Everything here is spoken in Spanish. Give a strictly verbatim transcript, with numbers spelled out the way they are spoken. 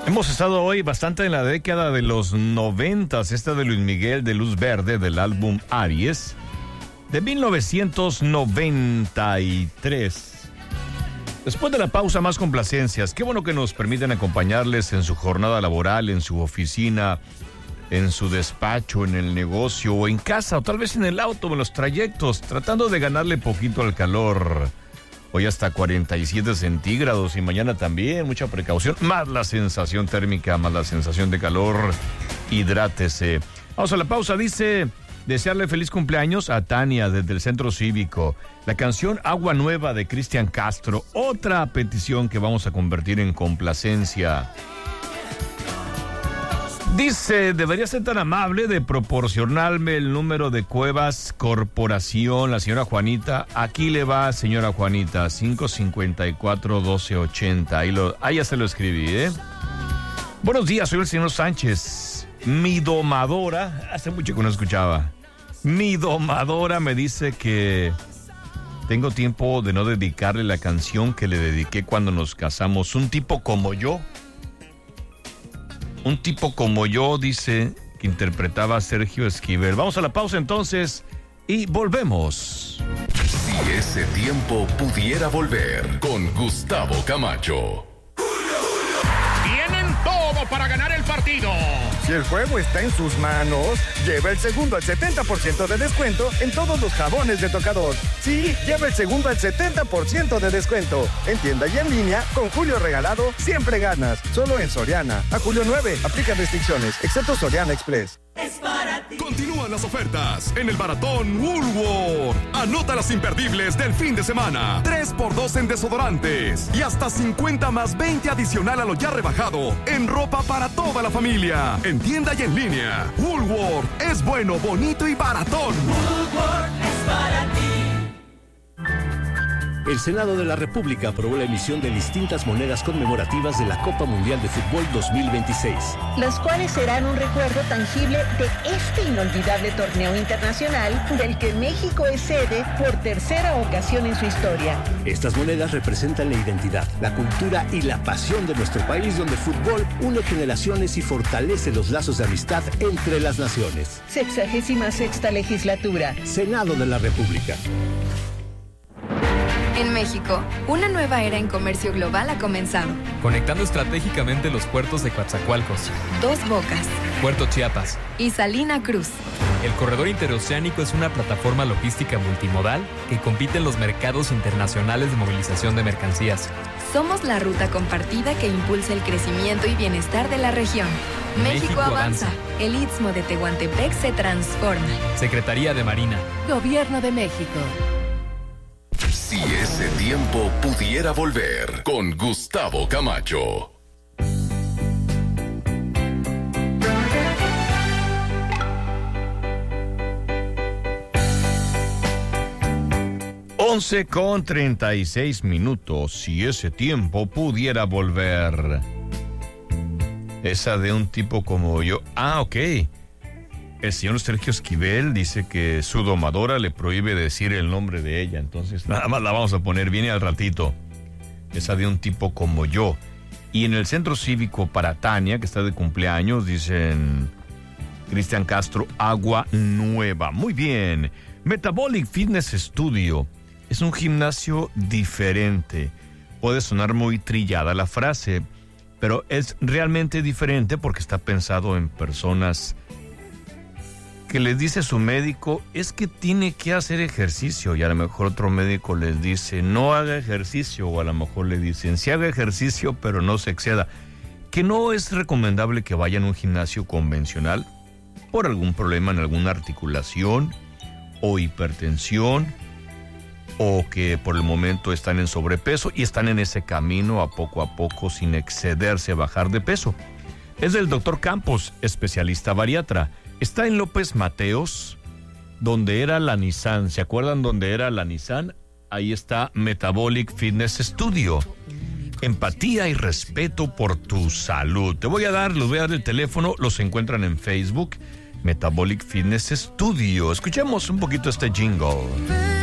Hemos estado hoy bastante en la década de los noventas, esta de Luis Miguel de Luz Verde del álbum Aries de mil novecientos noventa y tres. Después de la pausa, más complacencias. Qué bueno que nos permiten acompañarles en su jornada laboral, en su oficina, en su despacho, en el negocio o en casa o tal vez en el auto o en los trayectos, tratando de ganarle poquito al calor. Hoy hasta cuarenta y siete centígrados y mañana también, mucha precaución, más la sensación térmica, más la sensación de calor. Hidrátese. Vamos a la pausa. Dice, desearle feliz cumpleaños a Tania desde el Centro Cívico. La canción Agua Nueva de Cristian Castro, otra petición que vamos a convertir en complacencia. Dice, debería ser tan amable de proporcionarme el número de Cuevas Corporación, la señora Juanita. Aquí le va, señora Juanita, cinco cincuenta y cuatro, doce ochenta. Ahí, lo, ahí ya se lo escribí, ¿eh? Buenos días, soy el señor Sánchez. Mi domadora, hace mucho que no escuchaba. Mi domadora me dice que tengo tiempo de no dedicarle la canción que le dediqué cuando nos casamos. Un tipo como yo. Un tipo como yo, dice, que interpretaba a Sergio Esquivel. Vamos a la pausa entonces y volvemos. Si ese tiempo pudiera volver, con Gustavo Camacho. Tienen todo para ganar el partido. Si el juego está en sus manos, lleva el segundo al setenta por ciento de descuento en todos los jabones de tocador. Sí, lleva el segundo al setenta por ciento de descuento. En tienda y en línea, con Julio Regalado, siempre ganas. Solo en Soriana. A julio nueve, aplican restricciones, excepto Soriana Express. Es para ti. Continúan las ofertas en el Maratón Woolworth. Anota las imperdibles del fin de semana. tres por dos en desodorantes y hasta cincuenta más veinte adicional a lo ya rebajado en ropa para toda la familia. En tienda y en línea. Woolworth es bueno, bonito y baratón. Woolworth es para ti. El Senado de la República aprobó la emisión de distintas monedas conmemorativas de la Copa Mundial de Fútbol dos mil veintiséis. Las cuales serán un recuerdo tangible de este inolvidable torneo internacional del que México es sede por tercera ocasión en su historia. Estas monedas representan la identidad, la cultura y la pasión de nuestro país, donde el fútbol une generaciones y fortalece los lazos de amistad entre las naciones. Sexagésima sexta legislatura. Senado de la República. En México, una nueva era en comercio global ha comenzado. Conectando estratégicamente los puertos de Coatzacoalcos, Dos Bocas, Puerto Chiapas y Salina Cruz. El corredor interoceánico es una plataforma logística multimodal que compite en los mercados internacionales de movilización de mercancías. Somos la ruta compartida que impulsa el crecimiento y bienestar de la región. México, México avanza. avanza. El Istmo de Tehuantepec se transforma. Secretaría de Marina. Gobierno de México. Si ese tiempo pudiera volver, con Gustavo Camacho. once con treinta y seis minutos. Si ese tiempo pudiera volver. Esa de un tipo como yo. Ah, ok. El señor Sergio Esquivel dice que su domadora le prohíbe decir el nombre de ella, entonces nada más la vamos a poner, viene al ratito. Esa de un tipo como yo. Y en el Centro Cívico para Tania, que está de cumpleaños, dicen Cristian Castro, Agua Nueva. Muy bien. Metabolic Fitness Studio es un gimnasio diferente. Puede sonar muy trillada la frase, pero es realmente diferente porque está pensado en personas que les dice su médico es que tiene que hacer ejercicio y a lo mejor otro médico les dice no haga ejercicio o a lo mejor le dicen sí haga ejercicio pero no se exceda, que no es recomendable que vayan a un gimnasio convencional por algún problema en alguna articulación o hipertensión o que por el momento están en sobrepeso y están en ese camino a poco a poco sin excederse a bajar de peso. Es del doctor Campos, especialista bariatra. Está en López Mateos, donde era la Nissan. ¿Se acuerdan dónde era la Nissan? Ahí está Metabolic Fitness Studio. Empatía y respeto por tu salud. Te voy a dar, les voy a dar el teléfono. Los encuentran en Facebook. Metabolic Fitness Studio. Escuchemos un poquito este jingle.